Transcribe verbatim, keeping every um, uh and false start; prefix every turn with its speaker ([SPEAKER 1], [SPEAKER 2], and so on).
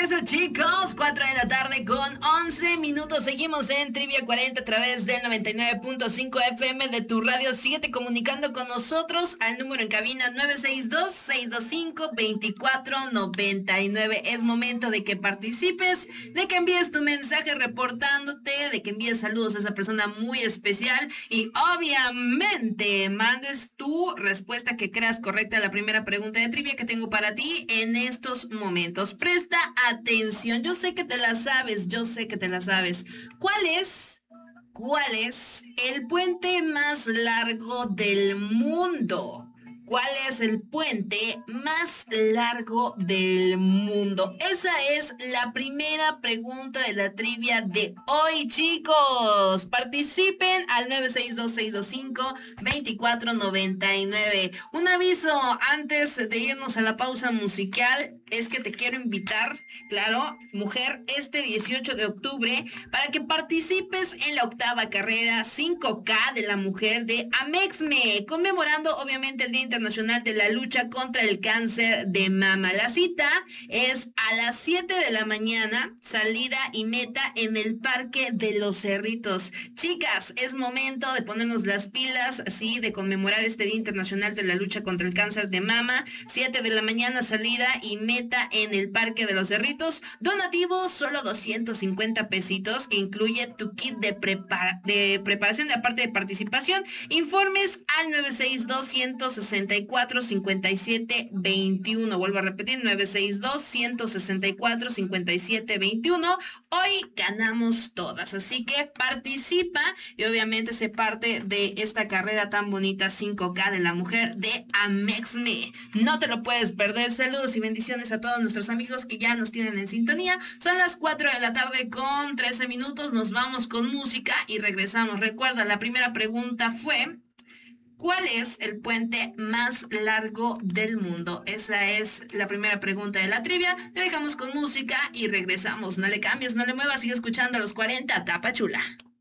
[SPEAKER 1] eso, chicos, cuatro de la tarde con once minutos. Seguimos en Trivia cuarenta a través del noventa y nueve punto cinco F M de tu radio. Síguete comunicando con nosotros al número en cabina nueve seis dos, seis dos cinco, dos cuatro nueve nueve. Es momento de que participes, de que envíes tu mensaje reportándote, de que envíes saludos a esa persona muy especial y obviamente mandes tu respuesta que creas correcta a la primera pregunta de trivia que tengo para ti en estos momentos. Presta atención, yo sé que te la sabes, yo sé que te la sabes. ¿Cuál es, cuál es el puente más largo del mundo? ¿Cuál es el puente más largo del mundo? Esa es la primera pregunta de la trivia de hoy, chicos. Participen al nueve seis dos, seis dos cinco, dos cuatro nueve nueve. Un aviso antes de irnos a la pausa musical es que te quiero invitar, claro, mujer, este dieciocho de octubre para que participes en la octava carrera cinco K de la mujer de Amexme, conmemorando obviamente el Día Internacional de la Lucha contra el Cáncer de Mama. La cita es a las siete de la mañana, salida y meta en el Parque de los Cerritos. Chicas, es momento de ponernos las pilas, así, de conmemorar este Día Internacional de la Lucha contra el Cáncer de Mama. siete de la mañana, salida y meta en el Parque de los Cerritos. Donativo solo doscientos cincuenta pesitos, que incluye tu kit de, prepara de preparación de aparte de participación. Informes al nueve seis dos, uno seis cuatro, cinco siete dos uno. Vuelvo a repetir, nueve seis dos, uno seis cuatro, cinco siete dos uno. Hoy ganamos todas, así que participa y obviamente se parte de esta carrera tan bonita cinco K de la mujer de Amexme. No te lo puedes perder. Saludos y bendiciones a todos nuestros amigos que ya nos tienen en sintonía. Son las cuatro de la tarde con trece minutos. Nos vamos con música y regresamos. Recuerda, la primera pregunta fue: ¿cuál es el puente más largo del mundo? Esa es la primera pregunta de la trivia. Te dejamos con música y regresamos. No le cambies, no le muevas, sigue escuchando a los cuarenta Tapachula.